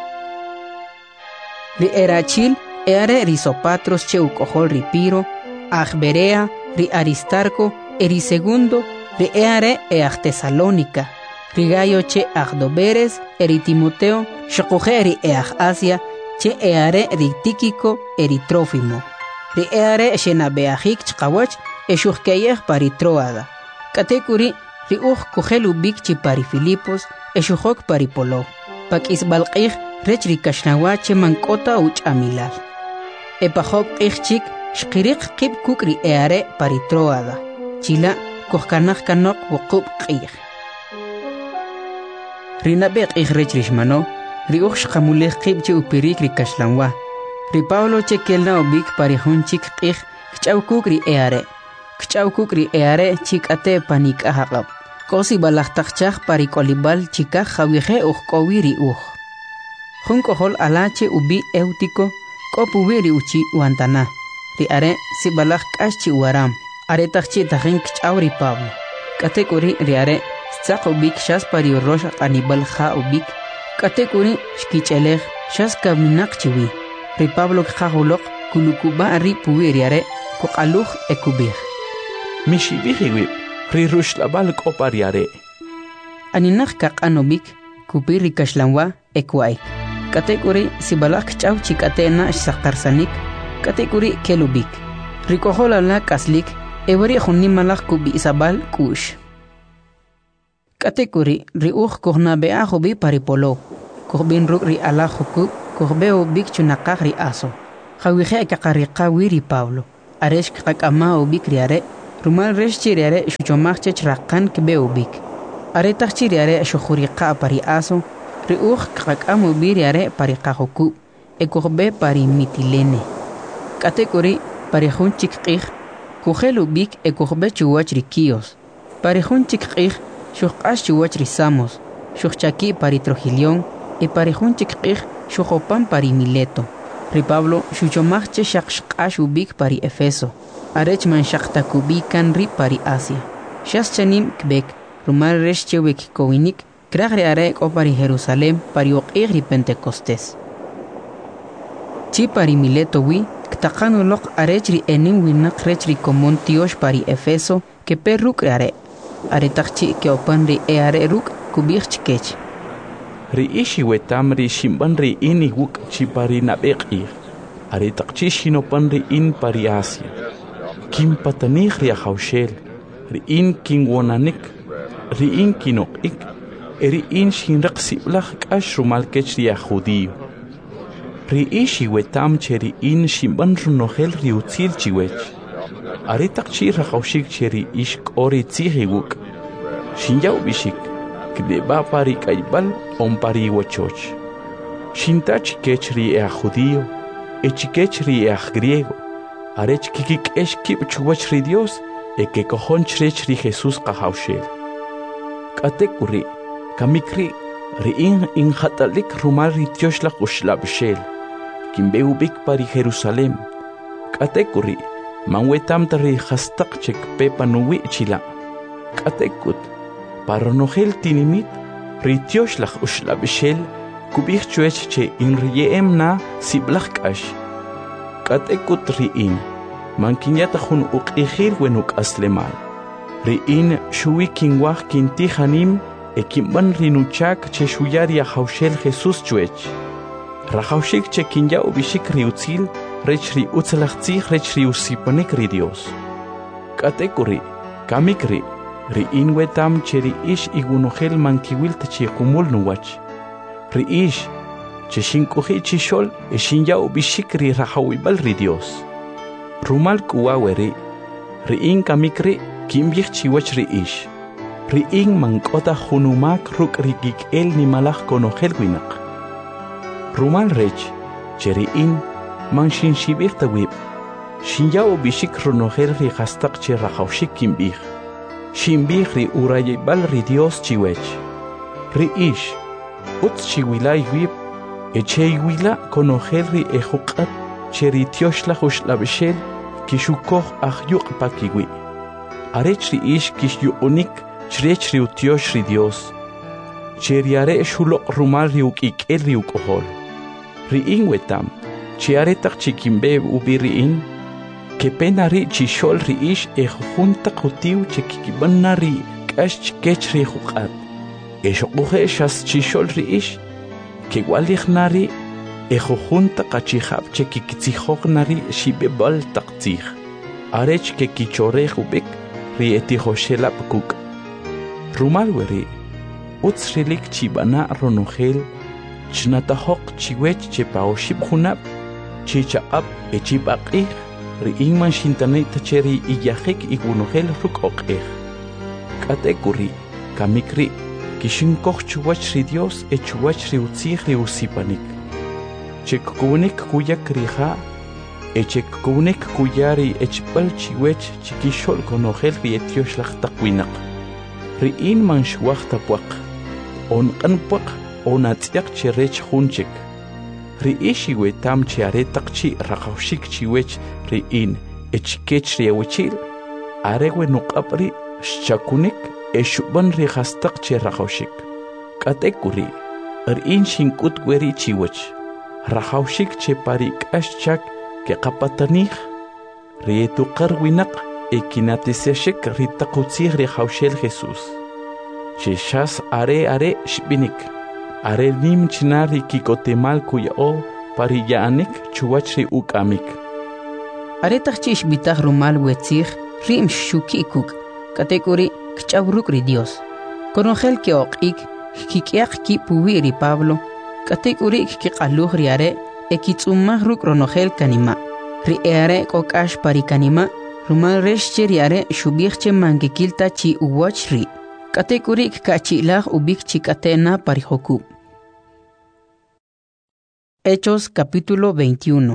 Ri erachil eare ri Sopatros che ukohol ri Piro, Agberea, ri Aristarco, eri segundo, ri eare eag Tesalónica, ri Gayo che Agdoberes, eri Timoteo, shokoje ri eag Asia, che eare ri Tíquico, eri Trófimo, ri eare shenabeajik chkawach, eshuhkeyej pari Troada, katekuri ri uj kujelubik chi pari Filipos, eshuhok pari Polo, pak isbalqij rech ri kashnawach mankota uch amilal. Epahok ichchik shqirik qib kukri eare pari Troada. Chila kuhkanaj kanok wukub qij. Rinabek ij rech rishmano, ri uj shqamulej qib che upirik ri kashlanwa. Ri Pablo che kelna ubik pari hunchik qij kchaw kukri eare. Kchaw kukri eare chik ate panik ahaqab. Kosi balajtakchaj pari kolibal chikaj jawije uj kowiri uj. Junkohol alache ubi Eutico, kopuwiri uchi wantana. Ri are si balaj kashi waram. Are tachchi tajin kchauri Pablo. Katekuri ri are stzaq ubik shas pari rosh anibal ja ubik. Katekuri shkichelej shas kaminak chiwi. Ri Pablo kjahulok kulukuba ri puwiri are kukaluj ekubij. Mishibiji wib, ri rushlabal kopari are. Aninaj kakanobik kupiri kashlanwa ekwai. Kategori si balak chau chikatena shaqarsanik kategori kelubik rikohola la kaslik ewari khunni malak kubi isabal kush Katekuri ri uj kohna beajo bi paripolo. Kohbin ruk ri alajo kup, kohbeo bik chunakaj ri aso. Jawije kakariqa wiri Pablo. Aresh kakama ubik riare, rumal resh chiriare shuchomach chrakan kbeo bik. Are tak chiriare shujuriqa pari aso, ri uj kakamo biriare pari kajoku, e kohbe pari mitilene. Katekuri pari jun chikqij, kujelu bik e kohbe chuwach rikios. Pari jun chikqij, shujqash chuwach risamos, shujchaki pari Trojilion, e pari jun chikqij, shujopan pari Mileto. Ri Pablo shuchomachche shaqshqash ubik pari Efeso. Arech man shaqtakubikan ri pari Asia. Shas chanim kbek, rumal resh chewek kowinik, kragre arek o pari Jerusalem pari oqig ri Pentecostés. Chi pari Mileto wi, ktaqanu loq arech ri enim winak rech ri komon tiosh pari Efeso, ke per ruk are. Are takchi ke opan ri e are ruk kubig chkech. Ri ishi wetam ri shimban ri ini wuk chi pari nabeqi. Are takchi shinopan ri in pari Asia. Kim patanih ri haushel. Ri in king wonanik. Ri in kinok ik. Ri in shinrak siblach kash rumal kech ri judio. Ri ishi wetam cheri in shimban runohel ri utzil chiwech. Are takchi ra haushik cheri ishk ori tsihi wuk. Shinjau bishik. Kdeba pari kaibal on pari wachoch. Shintach kechri e judío, e chikechri e griego. Arech kikik esh kip chuwachri Dios, e que cojon chrechri Jesús kahaushel. Katekuri, kamikri, riin in hatalik rumal ritioshla ushlabshel. Kimbeu bik pari Jerusalem. Katekuri, manwetam tari hastak chek pepa nuwi chila. Katekut. Para nogel tinimit, ritioslach ushlabishel, kubich chuech che in riem na siblach kash. Katekut riin, mankinyata hun uk ihir wenuk aslemal. Riin shui kingwach kinti hanim, e kimban rinuchak che shuyaria haushel Jesus chuech. Rahaushik che kinya ubishik riutzil, rech ri utzalachtzich rech ri usipanik ri Dios. Katekuri, kamikri, Ri in wetam cheri ish igunohel mankiwil tachi kumul nuwach. Ri ish che shinkuhi chishol e shinya ubishik ri rahawibal ri Dios. Rumal kuwaweri. Ri in kamikri kimbich chiwach ri ish. Ri in mankota hunumak ruk rigik el ni malach konohel winak. Rumal rech cheri in man shin shibir tawib. Shinya ubishik runohel ri hastak che rahawshik kimbich. Shimbich ri urayibal ri Dios chiwech. Ri ish, utz chiwila yuib, e che yuila konogel ri ejukat, che ri tioshla jushlabeshel, kishukoh ahyuk pakiwi. Arech ri ish kish yuunik, chrech ri utiosh ri Dios. Che riare shulok rumal ri ukik el ri ukohol. Ri in wetam, che aretak chikimbe ubi ri in, que pena ri chishol ri ish e junta kutiu che kikibanna ri kash kech ri jukat. E shokuhe shas chishol ri ish, que walich nari e junta kachihab che kikitzihok nari shibebal taktzih. Arech que kichore jubik ri etihoshelap kuk. Rumal weri, utz rilik chibana ronogel, chnatahok chiwech che paoshib junab, chichaab e chibakih, ri ingman shintanay tacheri iyahik igunohel ruk oqeh. Katekuri, kamikri, kishinkoch chuwach ri Dios e chuwach ri utzih ri usipanik. Chekkunik kuyak riha, e chekkunik kuyari echpal chiwech chikishol konohel ri etiosh lachtakwinak. Ri inman shuwach tapuak, on kanpuak, on atziak cherech hunchik. Ri ishi wetam chiaretak chi rakaushik chiwech ri in echkech ri awichil. Arewe nukapri shakunik e shuban ri hastak chi rakaushik. Katekuri, er in shinkut gweri chiwech. Rakaushik che parik ashchak ke kapatanih. Ri etukar winak e kinatiseshik ri takutzih ri haushel Jesus. Cheshas are are shbinik. Are nim chinari kikotemal kuyao pariyaanik chuwachri ukamik. Are tachchish bitach rumal wetzich rim shukikuk katekuri kchavruk ri Dios. Conogel que oqik, kikiak ki puwi ri Pablo, katek urik ki qaluh ri are, e kitsumah ruk ronogel kanima. Ri eare kokash pari kanima, rumal resche ri are shubirche mangekilta chi uwach ri. Katek urik kachilah ubik chikatena pari hokub. Hechos capítulo veintiuno.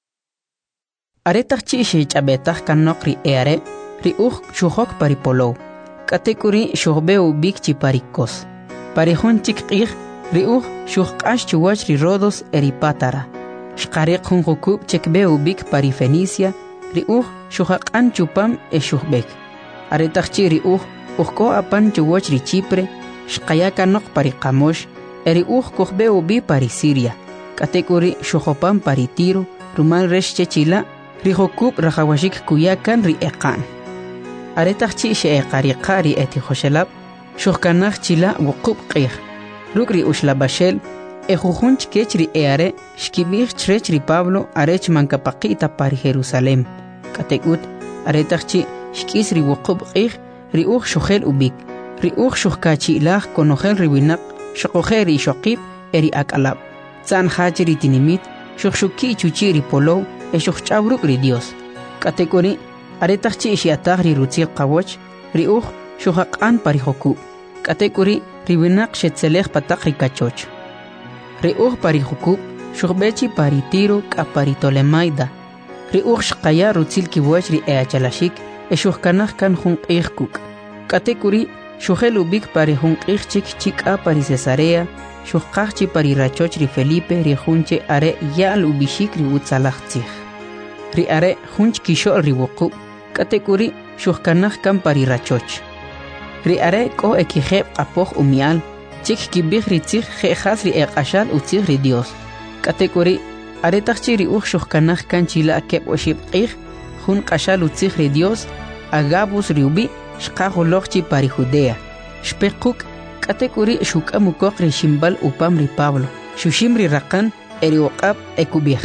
Aretach chi shich abetach kanok ri eare, ri uch shuhok pari polo. Katekuri shuhbe ubik chi parikos. Parihon chikqih, ri uch shuhkash chuwach ri rodos eripatara. Shqariq hun hokub chekbe ubik pari Fenicia, ri uch shuhakan chupam e shuhbek. Aretach chi ri uch uchko apan chuwach ri Chipre, shqaya kanok pari Kamosh, eri uch kuhbe ubi pari Siria. Katekuri shuhopam pari Tiro, rumal resh chechila, ri hokub rahawashik kuyakan ri eqan. Aretach chi she eqariqa ri eti hoshelab, shuhkanach chila wukub qih. Rukri ushlabashel, e jujunch kech ri eare, shkibich chrech ri Pablo, arech mankapaqita pari Jerusalem. Katekut, aretach chi shkis ri wukub qih, ri uch shuhel ubik, ri uch shuhkachilah konogel ri winak, shokogel ri shokib, eri akalab. Zan hachi ri tinimit, shukshuki chuchi ri polo, e shukhchabruk ri Dios. Katekuri, aretach chi shiatag ri rutzil qawoch, ri uch shuhaqan pari hoku. Katekuri, ri winak shetzelech patak ri kachoch. Ri uch pari hoku, shuhbechi pari Tiro ka pari Tolemaida. Ri uch shqaya rutzil kiwoch ri eachalashik, e shuhkanach kan hun qihkuk. Katekuri, shuhel ubik pari hun qihchik chik a pari Cesarea, shuhqachchi pari rachoch ri Felipe ri hunche are yal ubishik ri utzalachtzich. Ri are hunch kishol ri wuku, katekuri shuhkanach kan pari rachoch. Ri are ko ekijeb qapoch umial, chik kibich ri tzich jejas ri eqashal utzich ri Dios. Katekuri are tachchi ri uch shuhkanach kan chila keb oshib qih, hun qashal utzich ri Dios, agabus ri ubi, shqahulochchi pari Judea. Shpekuk katekuri shukamukok ri shimbal upam ri Pablo, shushim ri raqan eri waqab ekubich.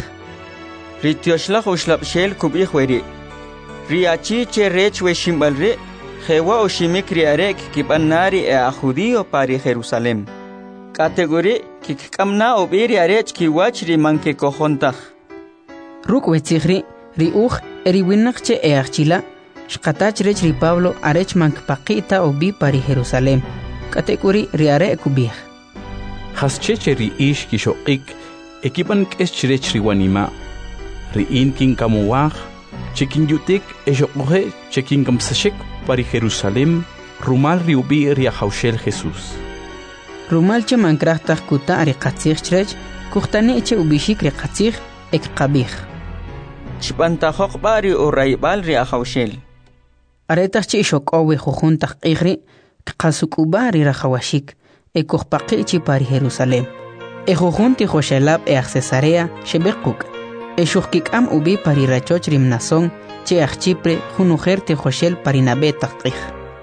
Ri tioshlach ushlabshel kubich weri. Ri achi che rech we shimbal ri, jewa oshimik ri arek kibanari e a judío pari Jerusalem. Kategori kikamna obiri arech kiwach ri manke kohontach. Ruk wetzihri, ri uch eri winakche e achila, shqatach rech ri Pablo arech mankpaqita obi pari Jerusalem. Katekuri ri are kubich. Hascheche ri ish kishoqik, ekipan keschrech ri wanima. Ri in kin kamuwach, chekin yutik eshoqoje chekin kamsashek pari Jerusalem, rumal ri ubi ri ahaushel Jesus. Rumal che mankrachtach kuta ri qatzich chrech, kuhtani che ubishik ri qatzich ek qabich. Chpantajoq bari o raibal ri ahaushel. Aretach che shoqowe jujuntach qihri, qasukubari rahawashik, e kuhpaqichi pari Jerusalem. E jujunti joshelab e Cesarea shebekuk, e shuhkikam ubi pari rachoch rimnason, che achchipre junujerte joshel pari nabetach qih.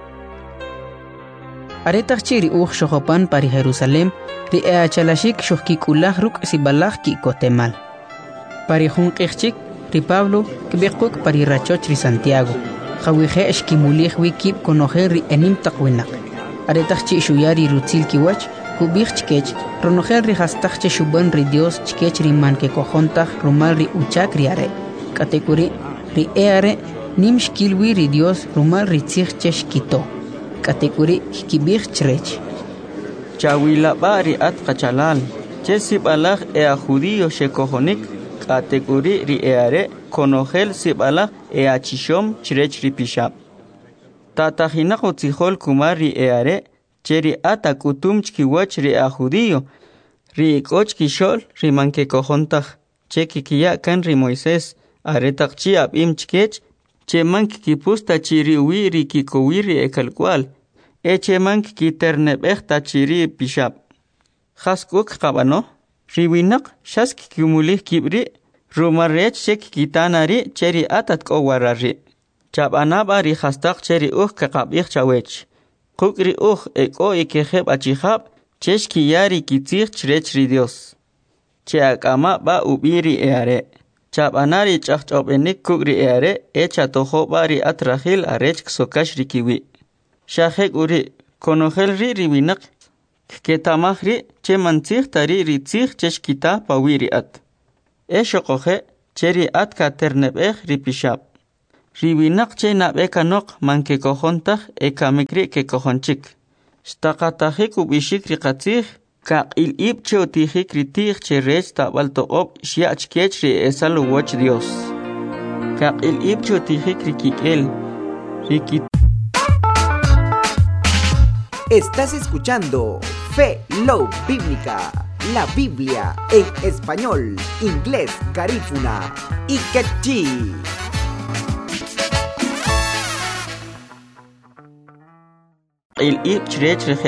Aretach chi ri uch shohopan pari Jerusalem, ri e achalashik shuhkikulach ruk sibalach ki kotemal. Pari junqihchik, ri Pablo, kibekuk pari rachoch ri Santiago. Khawije eshkimulih wikib konojer ri enim taqwinak. Aretach chi shuyari rutzil kiwach, kubich chkech, ronojer ri hastach che shuban ri Dios chkech ri man ke kohontach rumal ri uchak ri are. Katekuri ri eare nim shkilwi ri Dios rumal ri tzich che shkito. Katekuri kibich chrech. Chawila bari at kachalal, che sibalach e a judío shekohonik, katekuri ri eare, konogel sibalach e a chishom chrech ri pishab. Tatajinaq utzihol kumar ri eare, cheri ata kutum chkiwach ri a judío, ri ikoch kishol ri manke kohontach, che kikiya kan ri Moisés, aretaq chi abim chkech, che mank kipusta chiri wi ri kikowi ri ekalkwal, e che mank kiternebech ta chiri pishab. Khaskuk qabano, ri winak shask kimulih kibri, rumarech chek kitanari cheri atat kowarari. Chabanaba ri khastaq cheri uch kaqabich chawech. Qukri uch eko ikeheb achihab, chesh kiyari kitzich chrech ri Dios. Che akama ba ubiri eare. Chabanari chachchobenik kukri eare, echa toho bari atrahil arech ksokash rikiwi. Shahek uri, Konogel ri riwinak. Ketamah ri che mantzih tari ritzih cheshkita pawiri at. E shokoje cheri at katernebeh ripishab. Riwinak che nabe kanok manke kohontah e kamikri ke kohonchik. Stakatahik ubishik rikatzih. Kak il ib che otihik ritih che rech tabal to'ob shiach kech ri esalo watch Dios. Kak il ib che otihik rikikel. Rikit. Estás escuchando Fe Love Bíblica, la Biblia en español, inglés, garífuna y quechí. Il ib chrech reje